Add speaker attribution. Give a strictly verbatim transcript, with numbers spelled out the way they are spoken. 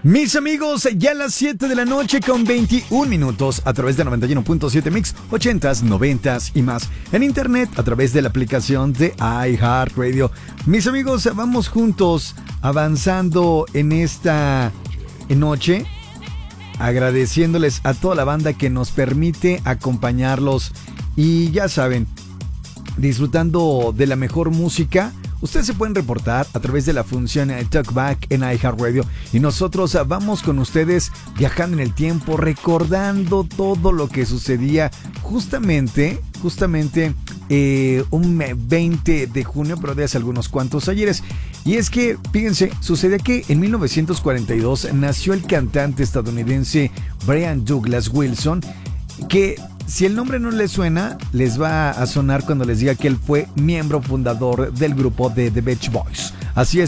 Speaker 1: Mis amigos, ya a las siete de la noche con veintiún minutos a través de noventa y uno punto siete Mix, ochentas, noventas y más. En internet a través de la aplicación de iHeartRadio. Mis amigos, vamos juntos avanzando en esta noche, agradeciéndoles a toda la banda que nos permite acompañarlos. Y ya saben, disfrutando de la mejor música. Ustedes se pueden reportar a través de la función Talkback en iHeartRadio y nosotros vamos con ustedes viajando en el tiempo, recordando todo lo que sucedía justamente, justamente eh, un veinte de junio, pero de hace algunos cuantos ayeres. Y es que, fíjense, sucede que en mil novecientos cuarenta y dos nació el cantante estadounidense Brian Douglas Wilson, que si el nombre no les suena, les va a sonar cuando les diga que él fue miembro fundador del grupo de The Beach Boys. Así es,